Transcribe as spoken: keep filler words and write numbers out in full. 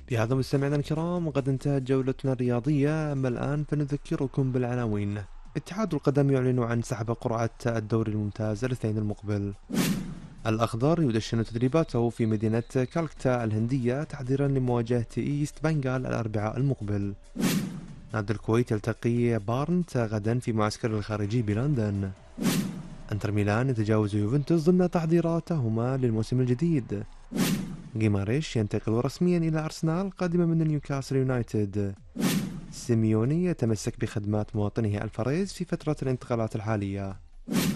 بهذا مستمعينا الكرام قد انتهت جولتنا الرياضية، أما الآن فنذكركم بالعناوين. اتحاد القدم يعلن عن سحب قرعة الدوري الممتاز الاثنين المقبل. الأخضر يدشن تدريباته في مدينة كالكتا الهندية تحضيرا لمواجهة إيست بنغال الأربعاء المقبل. نادي الكويت يلتقي بارنت غدا في معسكر الخارجي بلندن. انتر ميلان يتجاوز يوفنتوس ضمن تحضيراتهما للموسم الجديد. غيماريش ينتقل رسميا إلى أرسنال قادما من نيوكاسل يونايتد. سيميوني يتمسك بخدمات مواطنه الفاريز في فترة الانتقالات الحالية.